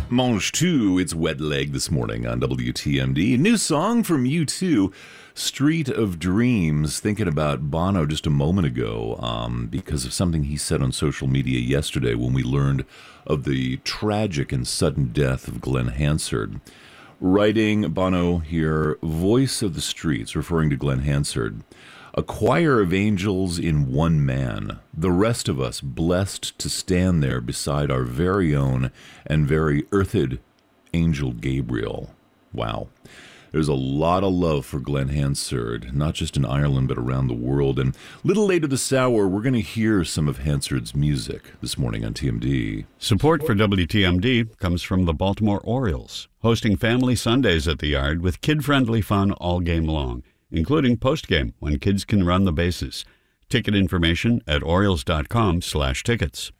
Mange 2, it's Wet Leg this morning on WTMD. New song from U2, Street of Dreams. Thinking about Bono just a moment ago because of something he said on social media yesterday when we learned of the tragic and sudden death of Glenn Hansard. Writing, Bono here, voice of the streets, referring to Glenn Hansard. A choir of angels in one man, the rest of us blessed to stand there beside our very own and very earthed angel Gabriel. Wow. There's a lot of love for Glenn Hansard, not just in Ireland but around the world. And a little later this hour, we're going to hear some of Hansard's music this morning on TMD. Support for WTMD comes from the Baltimore Orioles, hosting Family Sundays at the Yard with kid-friendly fun all game long, including postgame when kids can run the bases. Ticket information at Orioles.com/tickets.